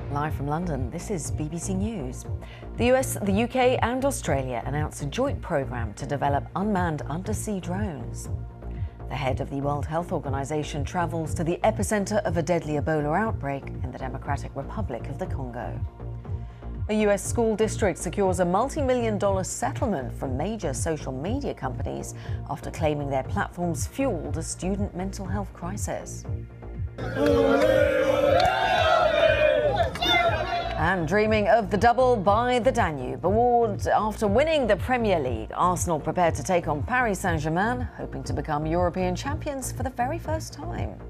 Live from London, this is BBC News. The US, the UK and Australia announced a joint programme to develop unmanned undersea drones. The head of the World Health Organization travels to the epicentre of a deadly Ebola outbreak in the Democratic Republic of the Congo. A US school district secures a multi-million-dollar settlement from major social media companies after claiming their platforms fueled a student mental health crisis. And dreaming of the double by the Danube award after winning the Premier League, Arsenal prepared to take on Paris Saint-Germain, hoping to become European champions for the very first time.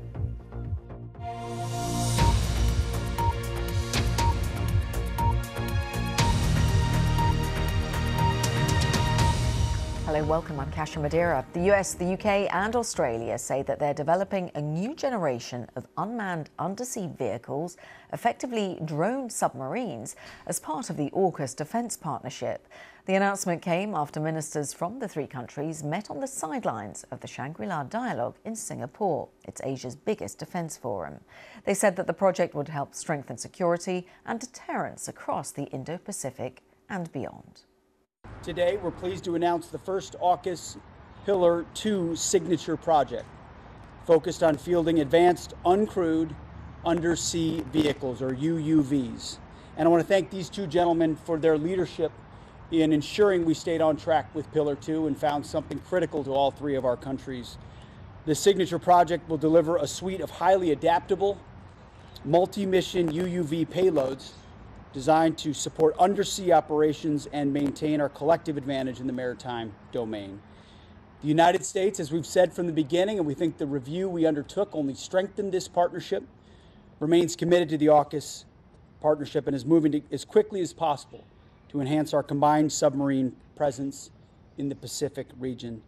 Hello, welcome. I'm Kasia Madeira. The US, the UK and Australia say that they're developing a new generation of unmanned undersea vehicles, effectively drone submarines, as part of the AUKUS defence partnership. The announcement came after ministers from the three countries met on the sidelines of the Shangri-La Dialogue in Singapore. It's Asia's biggest defence forum. They said that the project would help strengthen security and deterrence across the Indo-Pacific and beyond. Today, we're pleased to announce the first AUKUS Pillar 2 signature project, focused on fielding advanced uncrewed undersea vehicles, or UUVs. And I want to thank these two gentlemen for their leadership in ensuring we stayed on track with Pillar 2 and found something critical to all three of our countries. The signature project will deliver a suite of highly adaptable, multi-mission UUV payloads designed to support undersea operations and maintain our collective advantage in the maritime domain. The United States, as we've said from the beginning, and we think the review we undertook only strengthened this partnership, remains committed to the AUKUS partnership and is moving as quickly as possible to enhance our combined submarine presence in the Pacific region.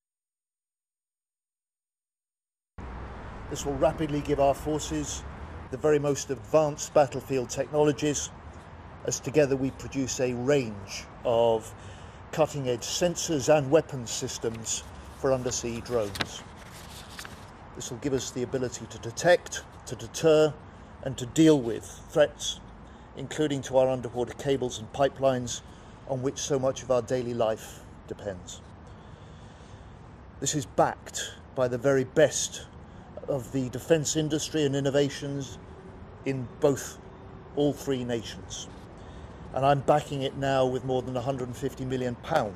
This will rapidly give our forces the very most advanced battlefield technologies, as together we produce a range of cutting-edge sensors and weapons systems for undersea drones. This will give us the ability to detect, to deter, and to deal with threats, including to our underwater cables and pipelines on which so much of our daily life depends. This is backed by the very best of the defence industry and innovations in all three nations. And I'm backing it now with more than £150 million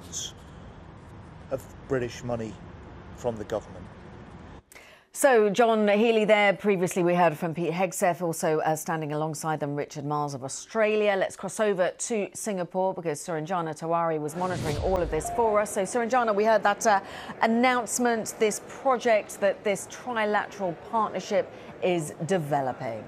of British money from the government. So, John Healey there. Previously we heard from Pete Hegseth, also standing alongside them, Richard Marles of Australia. Let's cross over to Singapore because Suranjana Tewari was monitoring all of this for us. So, Suranjana, we heard that announcement, this project that this trilateral partnership is developing.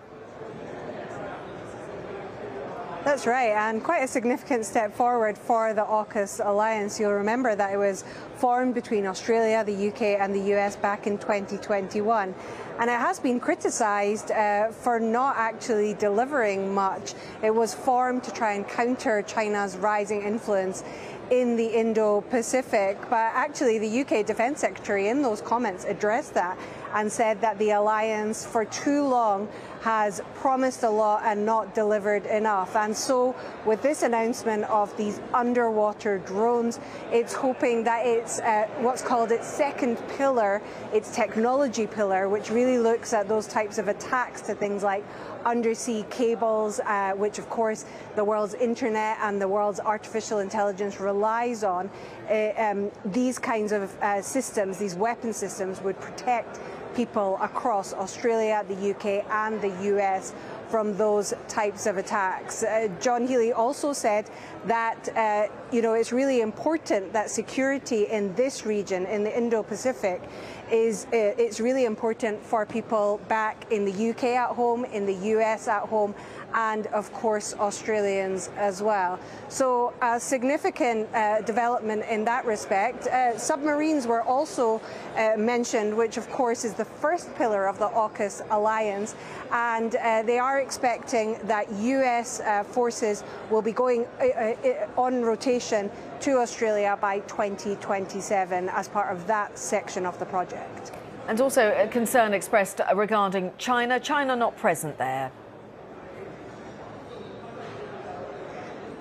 That's right, and quite a significant step forward for the AUKUS alliance. You'll remember that it was formed between Australia, the UK and the US back in 2021. And it has been criticised for not actually delivering much. It was formed to try and counter China's rising influence in the Indo-Pacific. But actually the UK Defence Secretary in those comments addressed that and said that the alliance for too long has promised a lot and not delivered enough. And so with this announcement of these underwater drones, it's hoping that it's what's called its second pillar, its technology pillar, which really looks at those types of attacks to things like undersea cables, which of course the world's internet and the world's artificial intelligence relies on. These kinds of systems, these weapon systems, would protect people across Australia, the UK and the US from those types of attacks. John Healey also said that it's really important that security in this region, in the Indo-Pacific, it's really important for people back in the UK at home, in the US at home, and of course Australians as well. So a significant development in that respect. Submarines were also mentioned, which of course is the first pillar of the AUKUS alliance, and they are expecting that US forces will be going on rotation to Australia by 2027 as part of that section of the project. And also a concern expressed regarding China. China not present there.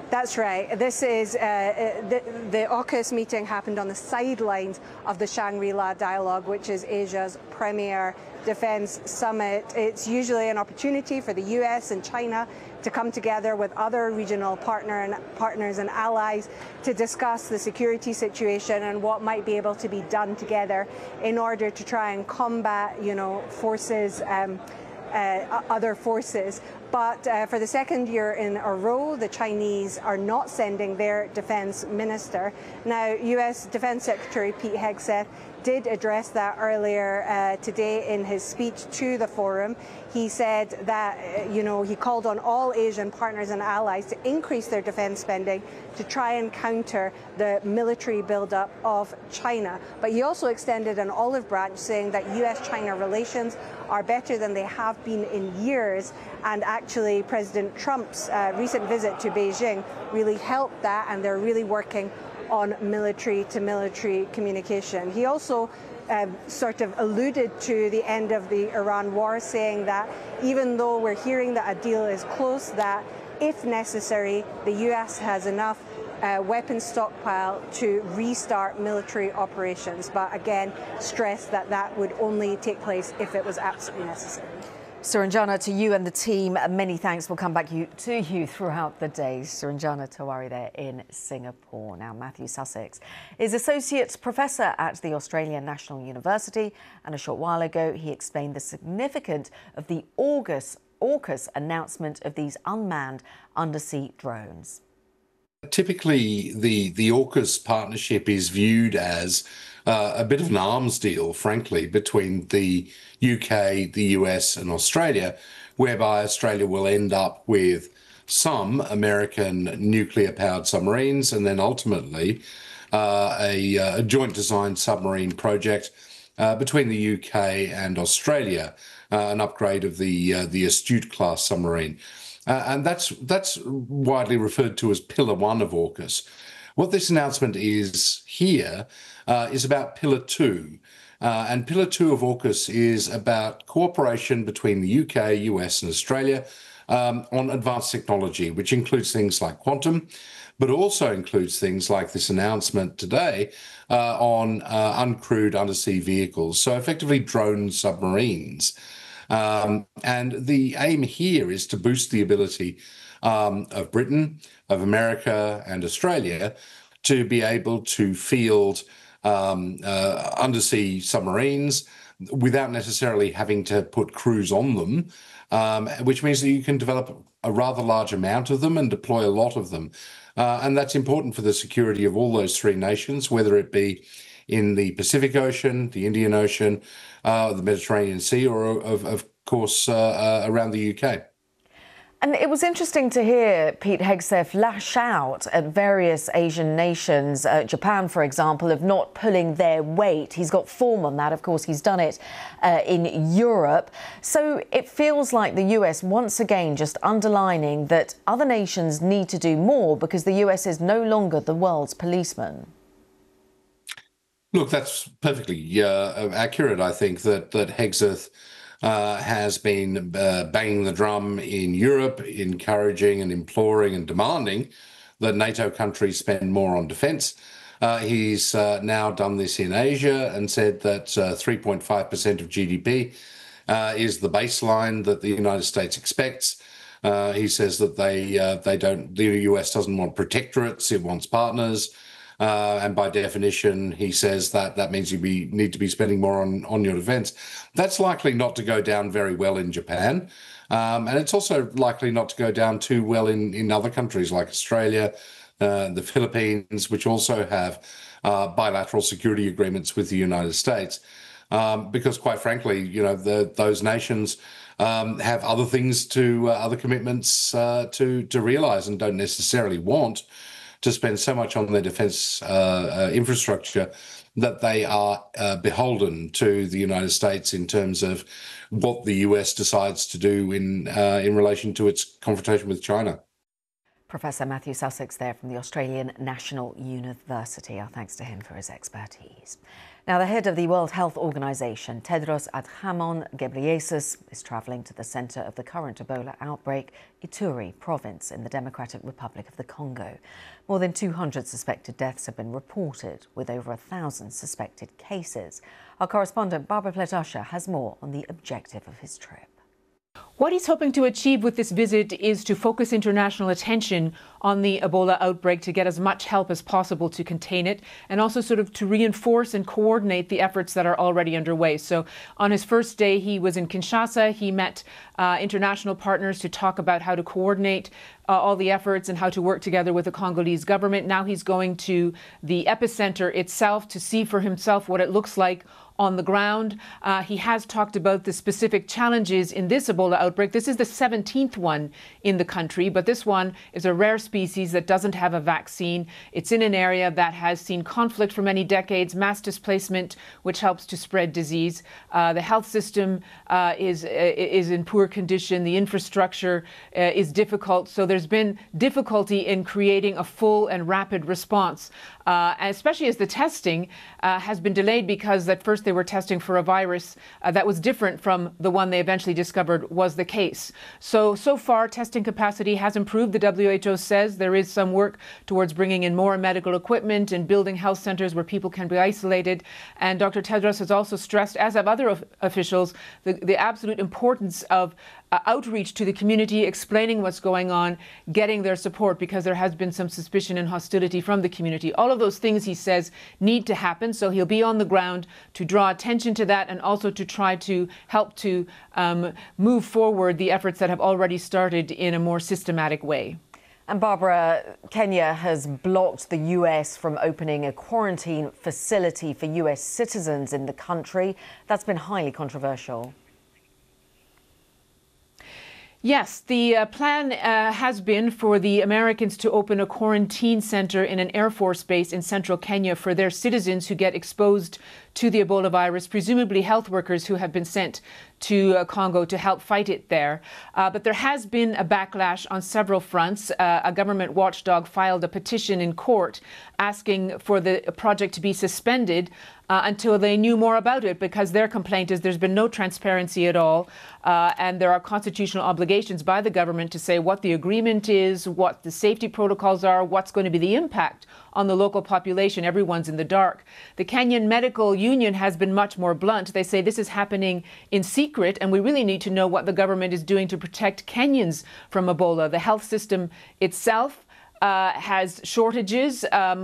That's right. This is the AUKUS meeting happened on the sidelines of the Shangri-La Dialogue, which is Asia's premier defence summit. It's usually an opportunity for the US and China to come together with other regional partners and allies to discuss the security situation and what might be able to be done together in order to try and combat, forces. Other forces. But for the second year in a row, the Chinese are not sending their defense minister. Now, US Defense Secretary Pete Hegseth did address that earlier today in his speech to the forum. He said that, he called on all Asian partners and allies to increase their defense spending to try and counter the military buildup of China. But he also extended an olive branch, saying that US-China relations are better than they have been in years. And actually, President Trump's recent visit to Beijing really helped that, and they're really working on military-to-military communication. He also sort of alluded to the end of the Iran war, saying that even though we're hearing that a deal is close, that if necessary, the US has enough weapons stockpile to restart military operations. But again, stressed that that would only take place if it was absolutely necessary. Suranjana, to you and the team, many thanks. We'll come back to you throughout the day. Suranjana Tewari there in Singapore. Now, Matthew Sussex is Associate Professor at the Australian National University, and a short while ago he explained the significance of the AUKUS announcement of these unmanned undersea drones. Typically, the AUKUS partnership is viewed as a bit of an arms deal, frankly, between the UK, the US and Australia, whereby Australia will end up with some American nuclear-powered submarines and then ultimately a joint design submarine project between the UK and Australia, an upgrade of the Astute-class submarine. And that's widely referred to as Pillar 1 of AUKUS. What this announcement is here is about Pillar 2. And Pillar 2 of AUKUS is about cooperation between the UK, US and Australia on advanced technology, which includes things like quantum, but also includes things like this announcement today on uncrewed undersea vehicles, so effectively drone submarines. And the aim here is to boost the ability of Britain, of America and Australia to be able to field undersea submarines without necessarily having to put crews on them, which means that you can develop a rather large amount of them and deploy a lot of them. And that's important for the security of all those three nations, whether it be in the Pacific Ocean, the Indian Ocean, the Mediterranean Sea, or of course around the UK. And it was interesting to hear Pete Hegseth lash out at various Asian nations, Japan, for example, of not pulling their weight. He's got form on that. Of course, he's done it in Europe. So it feels like the US once again just underlining that other nations need to do more because the US is no longer the world's policeman. Look, that's perfectly accurate. I think that Hegseth has been banging the drum in Europe, encouraging and imploring and demanding that NATO countries spend more on defence. He's now done this in Asia and said that 3.5% of GDP is the baseline that the United States expects. He says that the US doesn't want protectorates, it wants partners. And by definition, he says that means you need to be spending more on your defence. That's likely not to go down very well in Japan. And it's also likely not to go down too well in other countries like Australia, the Philippines, which also have bilateral security agreements with the United States. Because quite frankly, those nations have other things other commitments to realise and don't necessarily want to spend so much on their defence infrastructure that they are beholden to the United States in terms of what the US decides to do in relation to its confrontation with China. Professor Matthew Sussex there from the Australian National University. Our thanks to him for his expertise. Now, the head of the World Health Organization, Tedros Adhanom Ghebreyesus, is travelling to the centre of the current Ebola outbreak, Ituri province in the Democratic Republic of the Congo. More than 200 suspected deaths have been reported, with over 1,000 suspected cases. Our correspondent Barbara Pletasha has more on the objective of his trip. What he's hoping to achieve with this visit is to focus international attention on the Ebola outbreak to get as much help as possible to contain it, and also sort of to reinforce and coordinate the efforts that are already underway. So on his first day, he was in Kinshasa. He met international partners to talk about how to coordinate all the efforts and how to work together with the Congolese government. Now he's going to the epicenter itself to see for himself what it looks like on the ground. He has talked about the specific challenges in this Ebola outbreak. This is the 17th one in the country, but this one is a rare species that doesn't have a vaccine. It's in an area that has seen conflict for many decades, mass displacement, which helps to spread disease. The health system is in poor condition. The infrastructure is difficult. So there's been difficulty in creating a full and rapid response, especially as the testing has been delayed because at first they were testing for a virus that was different from the one they eventually discovered was the case. So far, testing capacity has improved. The WHO says there is some work towards bringing in more medical equipment and building health centers where people can be isolated. And Dr. Tedros has also stressed, as have other officials, the absolute importance of outreach to the community, explaining what's going on, getting their support, because there has been some suspicion and hostility from the community. All of those things, he says, need to happen. So he'll be on the ground to draw attention to that and also to try to help to move forward the efforts that have already started in a more systematic way. And Barbara, Kenya has blocked the US from opening a quarantine facility for US citizens in the country. That's been highly controversial. Yes, the plan has been for the Americans to open a quarantine center in an Air Force base in central Kenya for their citizens who get exposed to the Ebola virus, presumably health workers who have been sent to Congo to help fight it there. But there has been a backlash on several fronts. A government watchdog filed a petition in court asking for the project to be suspended until they knew more about it, because their complaint is there's been no transparency at all, and there are constitutional obligations by the government to say what the agreement is, what the safety protocols are, what's going to be the impact on the local population. Everyone's in the dark. The Kenyan Medical Union has been much more blunt. They say this is happening in secret, and we really need to know what the government is doing to protect Kenyans from Ebola. The health system itself has shortages,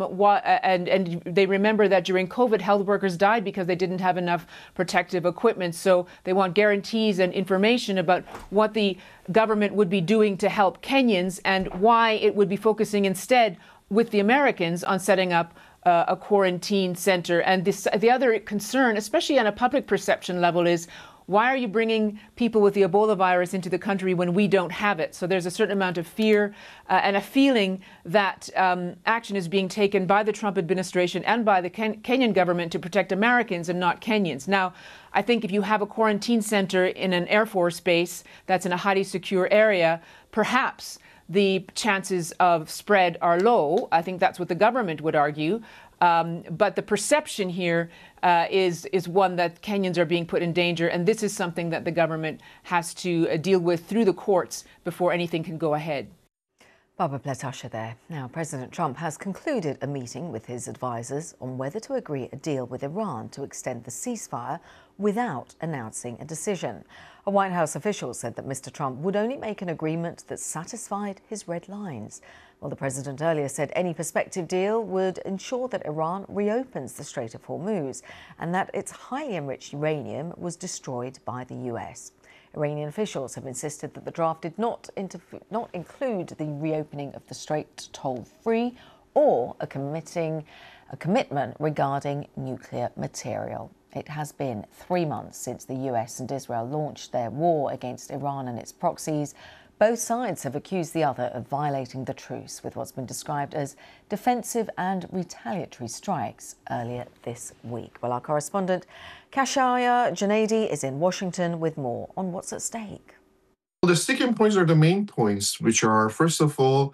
and they remember that during COVID, health workers died because they didn't have enough protective equipment. So they want guarantees and information about what the government would be doing to help Kenyans and why it would be focusing instead with the Americans on setting up a quarantine center. And the other concern, especially on a public perception level, is why are you bringing people with the Ebola virus into the country when we don't have it? So there's a certain amount of fear and a feeling that action is being taken by the Trump administration and by the Kenyan government to protect Americans and not Kenyans. Now, I think if you have a quarantine center in an Air Force base that's in a highly secure area, perhaps the chances of spread are low. I think that's what the government would argue. But the perception here is one that Kenyans are being put in danger. And this is something that the government has to deal with through the courts before anything can go ahead. Barbara Pletasha there. Now, President Trump has concluded a meeting with his advisers on whether to agree a deal with Iran to extend the ceasefire without announcing a decision. A White House official said that Mr. Trump would only make an agreement that satisfied his red lines. Well, the president earlier said any prospective deal would ensure that Iran reopens the Strait of Hormuz and that its highly enriched uranium was destroyed by the US. Iranian officials have insisted that the draft did not include the reopening of the strait toll-free or a commitment regarding nuclear material. It has been 3 months since the US and Israel launched their war against Iran and its proxies. Both sides have accused the other of violating the truce with what's been described as defensive and retaliatory strikes earlier this week. Well, our correspondent Kashaya Janadi is in Washington with more on what's at stake. Well, the sticking points are the main points, which are, first of all,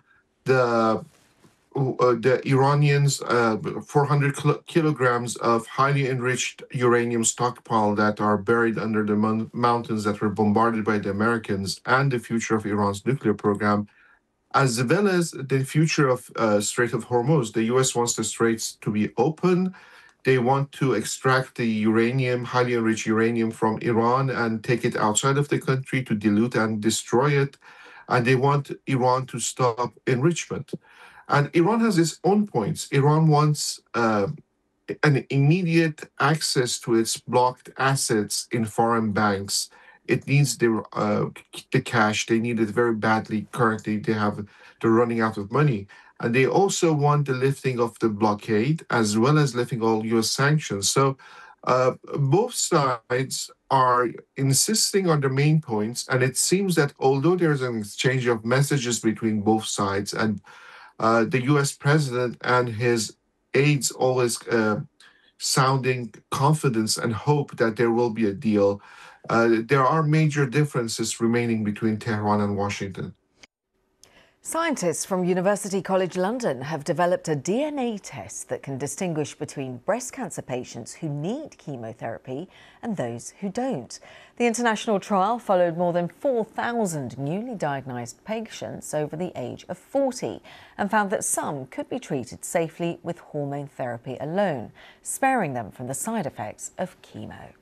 the Iranians 400 kilograms of highly enriched uranium stockpile that are buried under the mountains that were bombarded by the Americans, and the future of Iran's nuclear program, as well as the future of Strait of Hormuz. The U.S. wants the straits to be open. They want to extract the uranium, highly enriched uranium from Iran and take it outside of the country to dilute and destroy it. And they want Iran to stop enrichment. And Iran has its own points. Iran wants an immediate access to its blocked assets in foreign banks. It needs the cash. They need it very badly. Currently, they're running out of money. And they also want the lifting of the blockade, as well as lifting all U.S. sanctions. So both sides are insisting on the main points. And it seems that although there's an exchange of messages between both sides, and the U.S. president and his aides always sounding confidence and hope that there will be a deal, there are major differences remaining between Tehran and Washington. Scientists from University College London have developed a DNA test that can distinguish between breast cancer patients who need chemotherapy and those who don't. The international trial followed more than 4,000 newly diagnosed patients over the age of 40 and found that some could be treated safely with hormone therapy alone, sparing them from the side effects of chemo.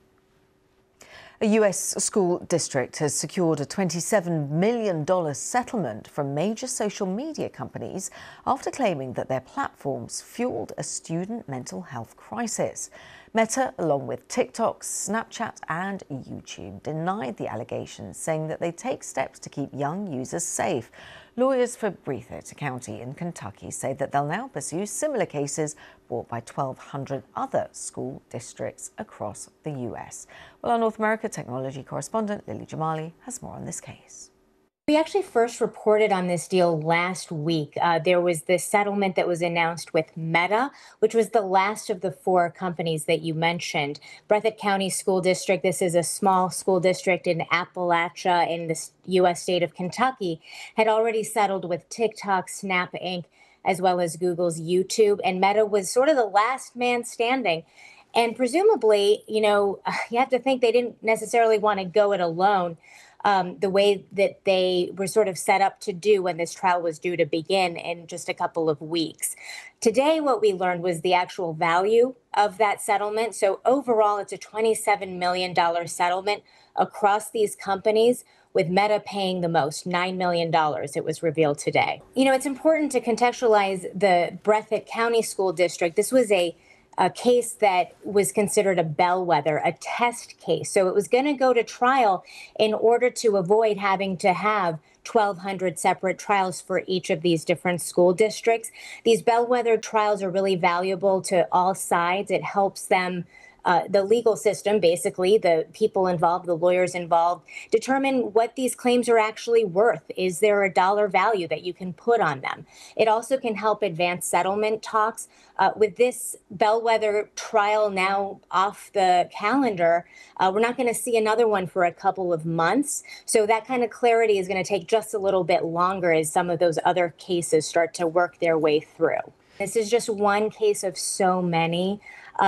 A US school district has secured a $27 million settlement from major social media companies after claiming that their platforms fueled a student mental health crisis. Meta, along with TikTok, Snapchat and YouTube, denied the allegations, saying that they take steps to keep young users safe. Lawyers for Breathitt County in Kentucky say that they'll now pursue similar cases brought by 1,200 other school districts across the US. Well, our North America technology correspondent Lily Jamali has more on this case. We actually first reported on this deal last week. There was this settlement that was announced with Meta, which was the last of the four companies that you mentioned. Breathitt County School District, this is a small school district in Appalachia in the U.S. state of Kentucky, had already settled with TikTok, Snap Inc., as well as Google's YouTube. And Meta was sort of the last man standing. And presumably, you have to think they didn't necessarily want to go it alone. The way that they were sort of set up to do when this trial was due to begin in just a couple of weeks. Today, what we learned was the actual value of that settlement. So overall, it's a $27 million settlement across these companies, with Meta paying the most, $9 million, it was revealed today. It's important to contextualize the Breathitt County School District. This was a case that was considered a bellwether, a test case. So it was going to go to trial in order to avoid having to have 1,200 separate trials for each of these different school districts. These bellwether trials are really valuable to all sides. It helps them, the legal system, basically, the people involved, the lawyers involved, determine what these claims are actually worth. Is there a dollar value that you can put on them? It also can help advance settlement talks. With this bellwether trial now off the calendar, we're not going to see another one for a couple of months. So that kind of clarity is going to take just a little bit longer as some of those other cases start to work their way through. This is just one case of so many.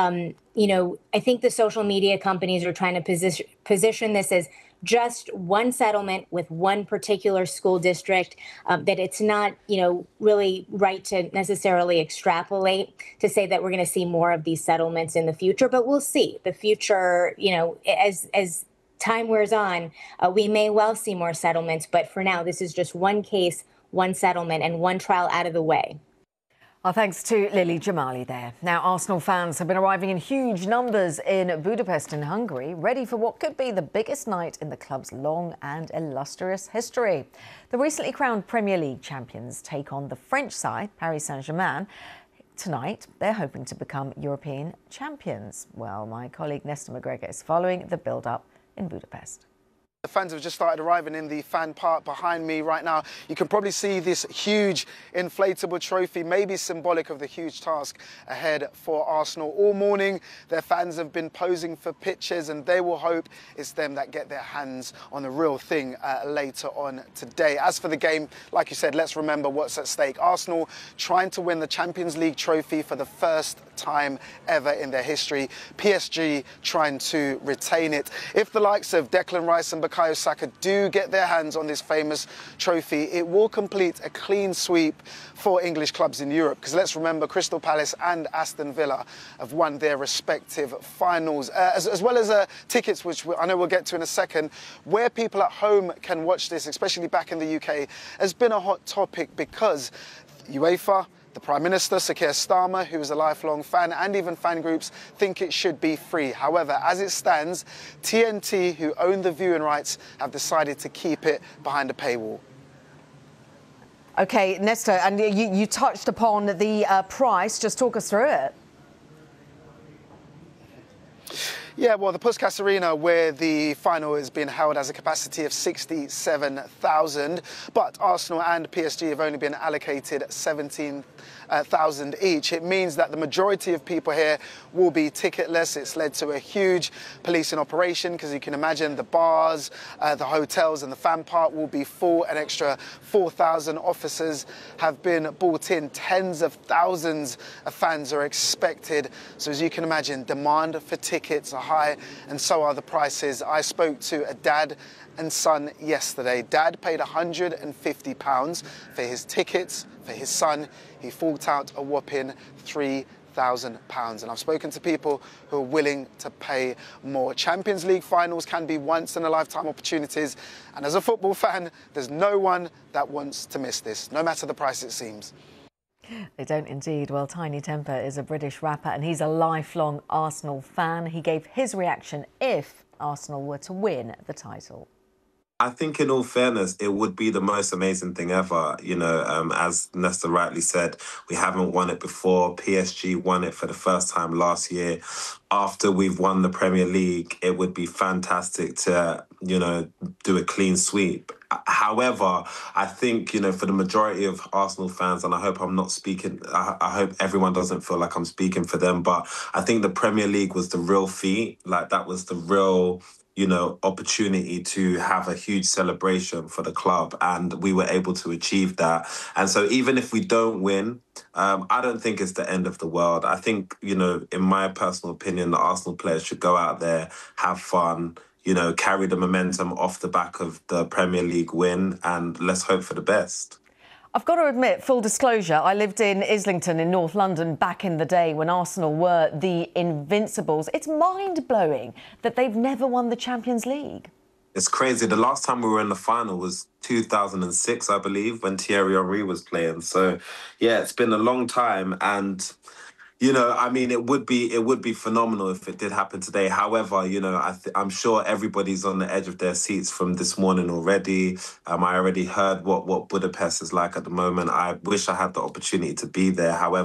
I think the social media companies are trying to position this as just one settlement with one particular school district, that it's not, really right to necessarily extrapolate to say that we're going to see more of these settlements in the future. But we'll see. The future, as time wears on, we may well see more settlements. But for now, this is just one case, one settlement, and one trial out of the way. Our thanks to Lily Jamali there. Now, Arsenal fans have been arriving in huge numbers in Budapest in Hungary, ready for what could be the biggest night in the club's long and illustrious history. The recently crowned Premier League champions take on the French side, Paris Saint-Germain. Tonight, they're hoping to become European champions. Well, my colleague Nesta McGregor is following the build-up in Budapest. The fans have just started arriving in the fan park behind me right now. You can probably see this huge inflatable trophy, maybe symbolic of the huge task ahead for Arsenal. All morning, their fans have been posing for pictures, and they will hope it's them that get their hands on the real thing later on today. As for the game, like you said, let's remember what's at stake. Arsenal trying to win the Champions League trophy for the first time ever in their history. PSG trying to retain it. If the likes of Declan Rice and Bukayo Saka do get their hands on this famous trophy, it will complete a clean sweep for English clubs in Europe. Because let's remember, Crystal Palace and Aston Villa have won their respective finals, as well as tickets, which I know we'll get to in a second. Where people at home can watch this, especially back in the UK, has been a hot topic because UEFA, the Prime Minister, Sir Keir Starmer, who is a lifelong fan, and even fan groups think it should be free. However, as it stands, TNT, who own the viewing rights, have decided to keep it behind a paywall. OK, Nestor, and you touched upon the price. Just talk us through it. Yeah, well, the Puskas Arena, where the final is being held, has a capacity of 67,000, but Arsenal and PSG have only been allocated 17,000 each. It means that the majority of people here will be ticketless. It's led to a huge policing operation because you can imagine the bars, the hotels and the fan park will be full. An extra 4,000 officers have been brought in. Tens of thousands of fans are expected. So as you can imagine, demand for tickets are high, and so are the prices. I spoke to a dad and son yesterday. Dad paid £150 for his tickets for his son. He forked out a whopping £3,000. And I've spoken to people who are willing to pay more. Champions League finals can be once-in-a-lifetime opportunities. And as a football fan, there's no one that wants to miss this, no matter the price it seems. They don't indeed. Well, Tiny Temper is a British rapper and he's a lifelong Arsenal fan. He gave his reaction if Arsenal were to win the title. I think in all fairness, it would be the most amazing thing ever. You know, as Nestor rightly said, we haven't won it before. PSG won it for the first time last year. After we've won the Premier League, it would be fantastic to, you know, do a clean sweep. However, I think, you know, for the majority of Arsenal fans, and I hope I'm not speaking, I hope everyone doesn't feel like I'm speaking for them, but I think the Premier League was the real feat. Like, that was the real, you know, opportunity to have a huge celebration for the club, and we were able to achieve that. And so even if we don't win, I don't think it's the end of the world. I think, you know, in my personal opinion, the Arsenal players should go out there, have fun, you know, carry the momentum off the back of the Premier League win, and let's hope for the best. I've got to admit, full disclosure, I lived in Islington in North London back in the day when Arsenal were the Invincibles. It's mind-blowing that they've never won the Champions League. It's crazy. The last time we were in the final was 2006, I believe, when Thierry Henry was playing. So, yeah, it's been a long time. And, you know, I mean, it would be phenomenal if it did happen today. However, you know, I'm sure everybody's on the edge of their seats from this morning already. I already heard what Budapest is like at the moment. I wish I had the opportunity to be there. However,